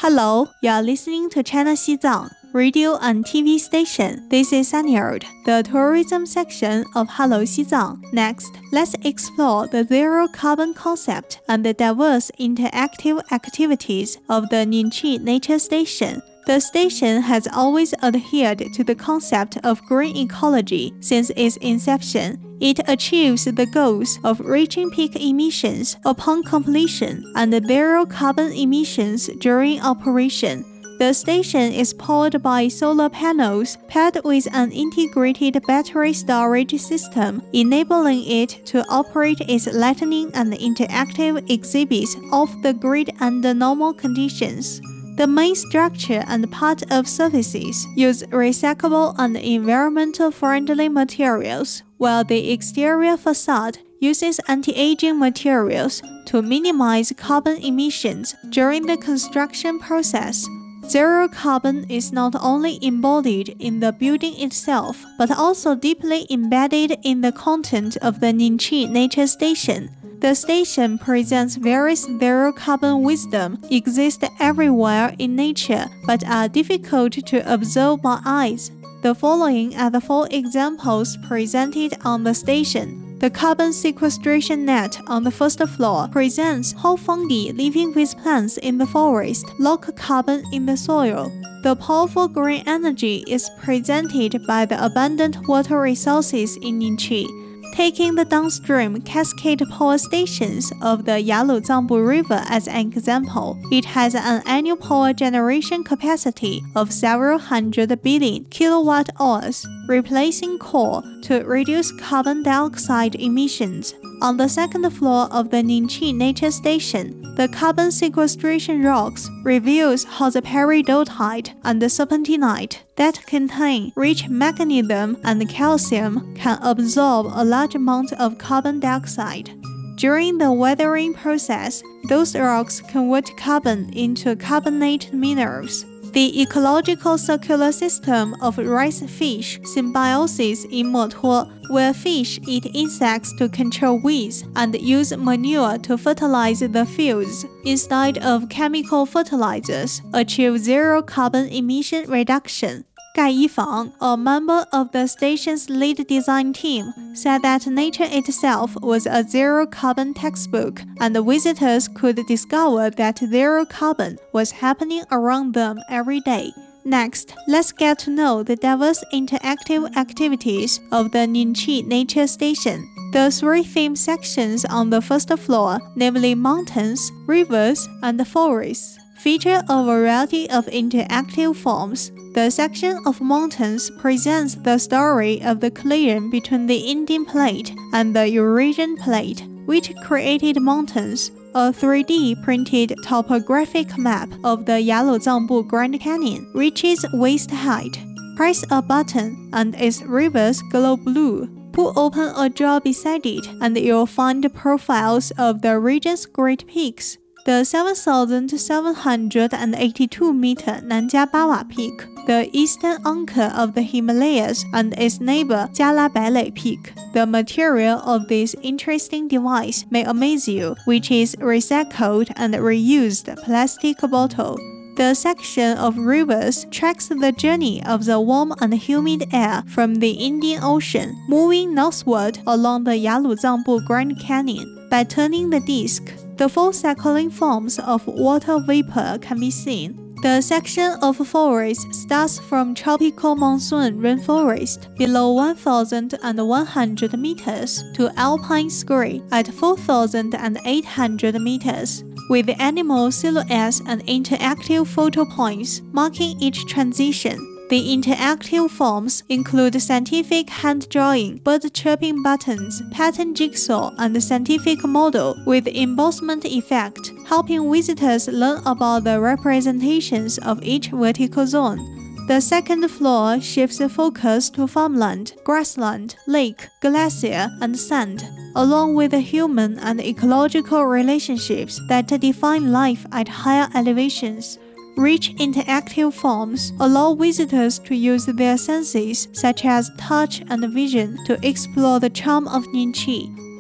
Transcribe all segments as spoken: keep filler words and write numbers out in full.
Hello, you are listening to China Xizang, radio and T V station. This is Sanyard, the tourism section of Hello Xizang. Next, let's explore the zero carbon concept and the diverse interactive activities of the Ningqi Nature Station. The station has always adhered to the concept of green ecology since its inception. It achieves the goals of reaching peak emissions upon completion and zero carbon emissions during operation. The station is powered by solar panels paired with an integrated battery storage system, enabling it to operate its lighting and interactive exhibits off the grid under normal conditions. The main structure and part of surfaces use recyclable and environmental-friendly materials, while the exterior facade uses anti-aging materials to minimize carbon emissions during the construction process. Zero carbon is not only embodied in the building itself, but also deeply embedded in the content of the Ningqi Nature Station. The station presents various zero-carbon wisdom exist everywhere in nature but are difficult to observe by eyes. The following are the four examples presented on the station. The carbon sequestration net on the first floor presents how fungi living with plants in the forest lock carbon in the soil. The powerful green energy is presented by the abundant water resources in Ningqi. Taking the downstream cascade power stations of the Yaluzangbu River as an example, it has an annual power generation capacity of several hundred billion kilowatt hours, replacing coal to reduce carbon dioxide emissions. On the second floor of the Ningqi Nature Station, the carbon sequestration rocks reveals how the peridotite and the serpentinite that contain rich magnesium and calcium can absorb a large amount of carbon dioxide. During the weathering process, those rocks convert carbon into carbonate minerals. The ecological circular system of rice fish symbiosis in Motuo, where fish eat insects to control weeds and use manure to fertilize the fields instead of chemical fertilizers, achieve zero carbon emission reduction. Gai Yifang, a member of the station's lead design team, said that nature itself was a zero-carbon textbook, and the visitors could discover that zero carbon was happening around them every day. Next, let's get to know the diverse interactive activities of the Ningqi Nature Station. The three theme sections on the first floor, namely mountains, rivers, and forests, feature a variety of interactive forms. The section of mountains presents the story of the collision between the Indian Plate and the Eurasian Plate, which created mountains. A three D printed topographic map of the Yaluzangbu Grand Canyon reaches waist height. Press a button and its rivers glow blue. Pull open a jar beside it and you'll find profiles of the region's great peaks. The seven thousand seven hundred eighty-two meter Nanjia Bawa Peak, the eastern anchor of the Himalayas, and its neighbor Jala Bailei Peak. The material of this interesting device may amaze you, which is recycled and reused plastic bottle. The section of rivers tracks the journey of the warm and humid air from the Indian Ocean, moving northward along the Yaluzangbu Grand Canyon. By turning the disc, the four cycling forms of water vapor can be seen. The section of forest starts from tropical monsoon rainforest below one thousand one hundred meters to alpine scree at four thousand eight hundred meters, with animal silhouettes and interactive photo points marking each transition. The interactive forms include scientific hand drawing, bird chirping buttons, pattern jigsaw, and scientific model with embossment effect, helping visitors learn about the representations of each vertical zone. The second floor shifts the focus to farmland, grassland, lake, glacier, and sand, along with the human and ecological relationships that define life at higher elevations. Rich interactive forms allow visitors to use their senses, such as touch and vision, to explore the charm of Ningqi.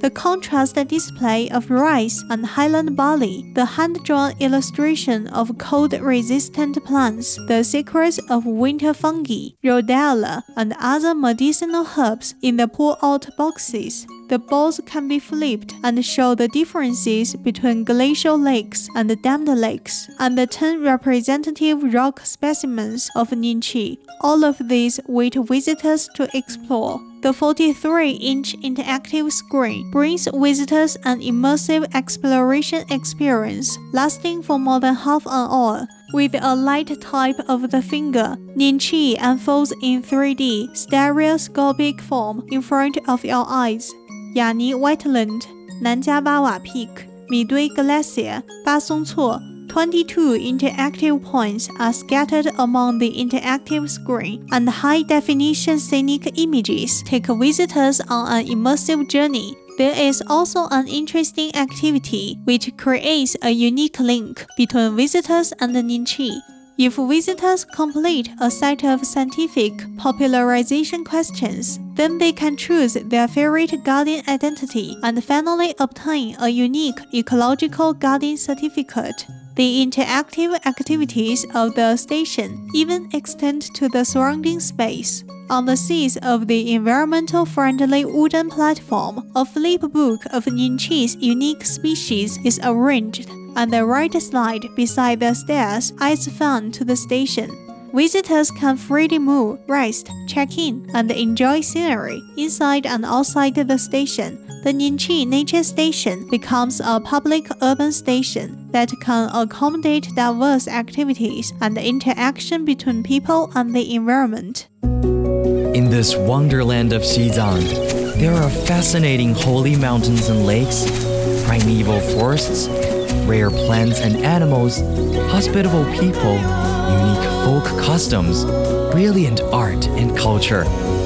the contrast display of rice and highland barley, the hand-drawn illustration of cold-resistant plants, the secrets of winter fungi, rhodiola, and other medicinal herbs in the pull-out boxes. The balls can be flipped and show the differences between glacial lakes and dammed lakes, and the ten representative rock specimens of Ningqi. All of these wait visitors to explore. The forty-three inch interactive screen brings visitors an immersive exploration experience lasting for more than half an hour. With a light type of the finger, Ningqi unfolds in three D stereoscopic form in front of your eyes. 雅尼 Wetland, 南迦巴瓦 Peak, 米堆 Glacier, 巴松措 twenty-two interactive points are scattered among the interactive screen, and high-definition scenic images take visitors on an immersive journey. There is also an interesting activity which creates a unique link between visitors and Ningqi. If visitors complete a set of scientific popularization questions, then they can choose their favorite garden identity and finally obtain a unique ecological garden certificate. The interactive activities of the station even extend to the surrounding space. On the seats of the environmental-friendly wooden platform, a flip book of Ningqi's unique species is arranged, and the right slide beside the stairs adds fun to the station. Visitors can freely move, rest, check in, and enjoy scenery inside and outside the station. The Ningqi Nature Station becomes a public urban station that can accommodate diverse activities and interaction between people and the environment. In this wonderland of Xizang, there are fascinating holy mountains and lakes, primeval forests, rare plants and animals, hospitable people, unique folk customs, brilliant art and culture.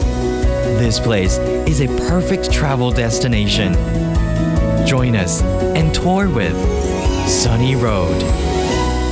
This place is a perfect travel destination. Join us and tour with Sunny Road.